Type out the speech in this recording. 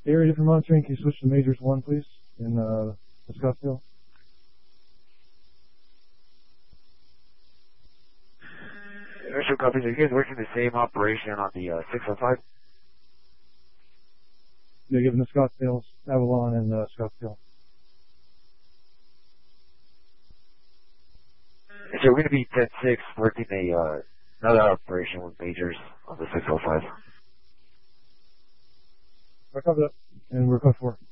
Area for monitoring, can you switch to Majors 1, please, in Scottsdale? Initial copies. Are you guys working the same operation on the 605? Yeah, given the Scottsdale, Avalon, and Scottsdale. So we're going to be 10-6 working another operation with Majors on the 605. I cover that, and we're code 4.